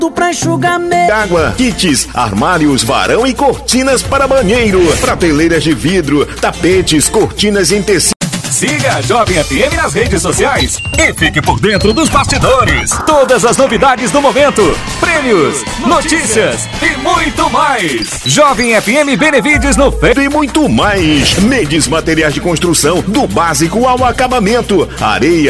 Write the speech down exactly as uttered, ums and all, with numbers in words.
Pra enxugamento. Água, kits, armários, varão e cortinas para banheiro, prateleiras de vidro, tapetes, cortinas em tecido. Siga a Jovem F M nas redes sociais e fique por dentro dos bastidores. Todas as novidades do momento, prêmios, notícias e muito mais. Jovem F M Benevides no Facebook. E muito mais. Mendes Materiais de Construção, do básico ao acabamento. Areia,